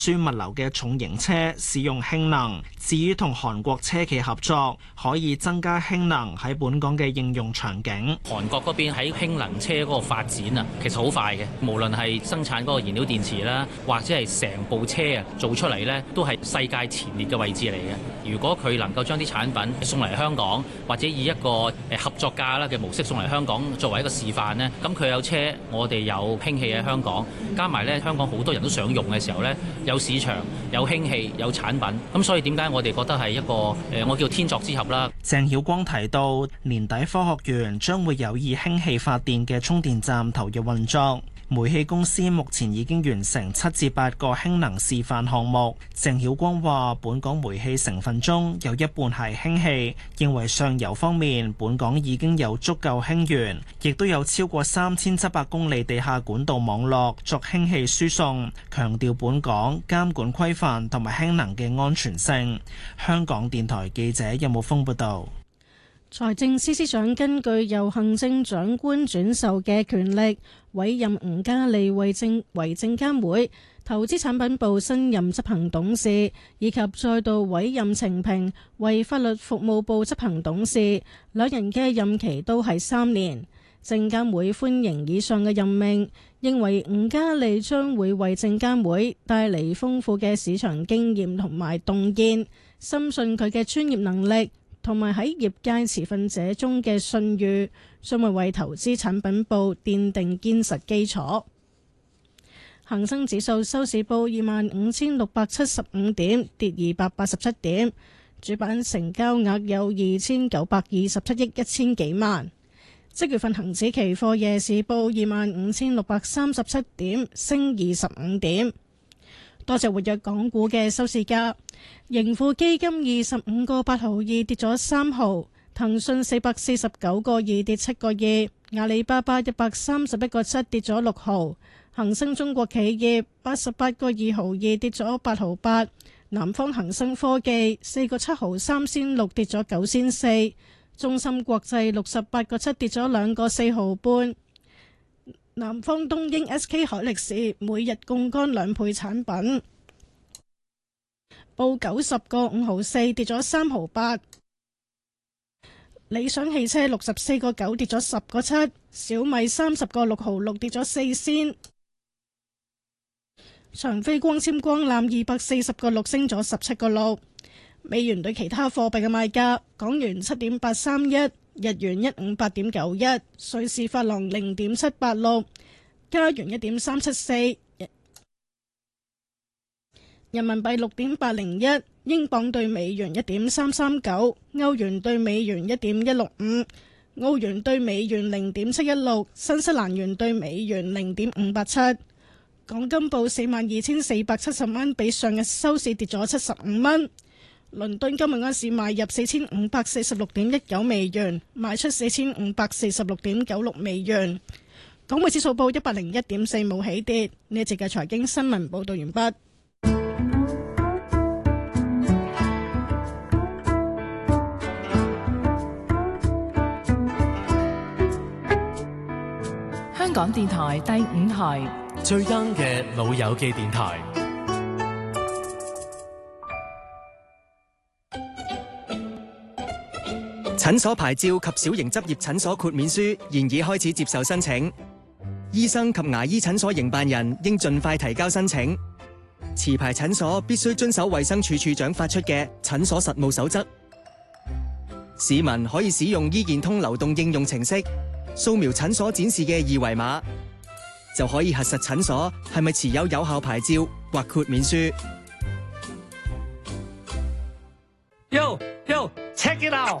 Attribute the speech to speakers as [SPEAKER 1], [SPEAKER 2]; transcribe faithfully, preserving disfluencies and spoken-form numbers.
[SPEAKER 1] 輸物流嘅重型車使用氫能。至於同韓國車企合作，可以增加氫能喺本港嘅應用場景。
[SPEAKER 2] 韓國嗰邊喺氫能車嗰個發展啊，其實好快嘅。無論係生產嗰個燃料電池啦，或者係成部車啊做出嚟呢，都係世界前列嘅位置嚟嘅。如果佢能夠將啲產品送嚟香港，或者以一個誒合作價啦嘅模式送嚟香港作為一個示範呢，咁佢有車，我哋有氫氣喺香港，加埋呢香港好多人都想用嘅時候呢，有市場、有氫氣、有產品，咁所以點解我哋覺得係一個誒，我叫天作之合啦。
[SPEAKER 1] 鄭曉光提到，年底科學園將會有以氫氣發電嘅充電站投入運作。煤氣公司目前已經完成七至八個氫能示範項目。鄭曉光話：本港煤氣成分中有一半係氫氣，認為上游方面本港已經有足夠氫源，亦都有超過三千七百公里地下管道網絡作氫氣輸送。強調本港監管規範同埋氫能嘅安全性。香港電台記者任武峰報道。
[SPEAKER 3] 財政司司長根據由行政長官轉授嘅權力，委任吳嘉莉為證為證監會投資產品部新任執行董事，以及再度委任程平為法律服務部執行董事，兩人嘅任期都係三年。證監會歡迎以上嘅任命，認為吳嘉莉將會為證監會帶嚟豐富嘅市場經驗同埋洞見，深信佢嘅專業能力同埋喺業界持份者中嘅信譽，將會為投資產品部奠定堅實基礎。恒生指數收市報二萬五千六百七十五點，跌二百八十七點。主板成交額有二千九百二十七億一千幾萬。即月份恒指期貨夜市報二萬五千六百三十七點，升二十五點。多隻活躍港股嘅收市價，盈富基金二十五個八毫二跌咗三毫，騰訊四百四十九個二跌七個二，阿里巴巴一百三十一個七跌咗六毫，恒生中國企業八十八個二毫二跌咗八毫八，南方恒生科技四個七毫三仙六跌咗九仙四，中芯國際六十八個七跌咗兩個四毫半。南方東英 S K 海力士每日槓桿兩倍產品，報九十個五毫四跌咗三毫八。理想汽車六十四個九跌咗十個七，小米三十個六毫六跌咗四仙。長飛光纖光纜二百四十個六升咗十七個六。美元對其他貨幣嘅賣價：港元七點八三一。日元一五八點九一，瑞士法郎零點七八六，加元一點三七四，人民幣六點八零一，英鎊兌美元一點三三九，歐元兌美元一點一六五，澳元兌美元零點七一六，新西蘭元兌美元零點五八七。港金報四萬二千四百七十蚊，比上日收市跌咗七十五蚊。倫敦今日嗰市買入四千五百四十六點一九美元，賣出四千五百四十六點九六美元。港匯指數報一百零一點四，冇起跌。呢一節嘅財經新聞報道完畢。
[SPEAKER 4] 香港電台第五台
[SPEAKER 5] 最 young 嘅老友記電台。
[SPEAKER 6] 診所牌照及小型執業診所豁免書現已開始接受申請，醫生及牙醫診所營辦人應盡快提交申請。持牌診所必須遵守衛生署署長發出嘅診所實務守則。市民可以使用醫健通流動應用程式，掃描診所展示嘅二維碼，就可以核實診所係咪持有有效牌照或豁免書。
[SPEAKER 7] Yo yo check it out！